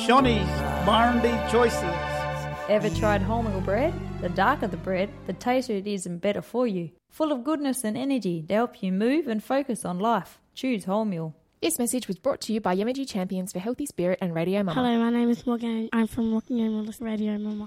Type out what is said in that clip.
Shonny's Barndy Choices. Ever tried wholemeal bread? The darker the bread, the tastier it is and better for you. Full of goodness and energy to help you move and focus on life. Choose wholemeal. This message was brought to you by Yemegy Champions for Healthy Spirit and Radio Mama. Hello, my name is Morgan. I'm from Rockingham Radio Mama.